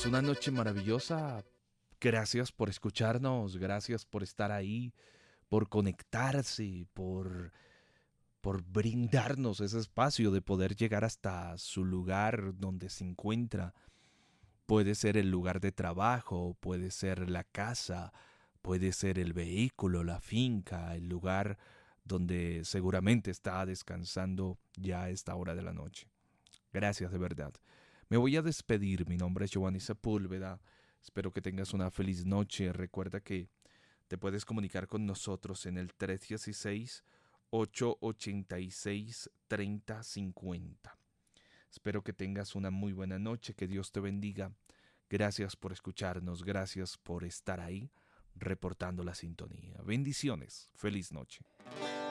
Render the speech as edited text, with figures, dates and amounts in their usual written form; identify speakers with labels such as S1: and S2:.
S1: tengas una noche maravillosa. Gracias por escucharnos, gracias por estar ahí, por conectarse, por brindarnos ese espacio de poder llegar hasta su lugar donde se encuentra. Puede ser el lugar de trabajo, puede ser la casa, puede ser el vehículo, la finca, el lugar donde seguramente está descansando ya a esta hora de la noche. Gracias de verdad. Me voy a despedir. Mi nombre es Giovanni Sepúlveda. Espero que tengas una feliz noche. Recuerda que te puedes comunicar con nosotros en el 316-886-3050. Espero que tengas una muy buena noche. Que Dios te bendiga. Gracias por escucharnos. Gracias por estar ahí reportando la sintonía. Bendiciones. Feliz noche.